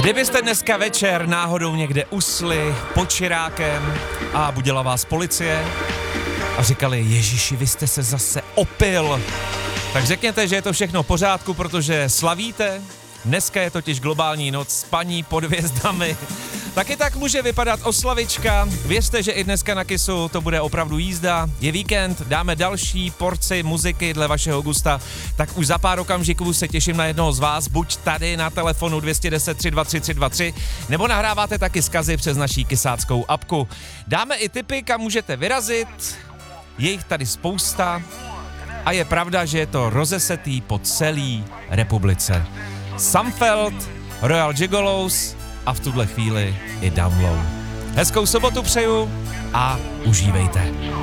Kdybyste dneska večer náhodou někde usli pod Čirákem a budila vás policie a říkali, Ježíši, vy jste se zase opil, tak řekněte, že je to všechno v pořádku, protože slavíte. Dneska je totiž globální noc spaní pod hvězdami. Taky tak může vypadat oslavička. Věřte, že i dneska na Kissu to bude opravdu jízda. Je víkend, dáme další porci muziky dle vašeho gusta. Tak už za pár okamžiků se těším na jednoho z vás, buď tady na telefonu 210 323 323, nebo nahráváte taky zkazy přes naší kysáckou apku. Dáme i tipy, kam můžete vyrazit. Je jich tady spousta. A je pravda, že je to rozesetý po celé republice. Samfeld, Royal Gigolos a v tuhle chvíli i Down Low. Hezkou sobotu přeju a užívejte.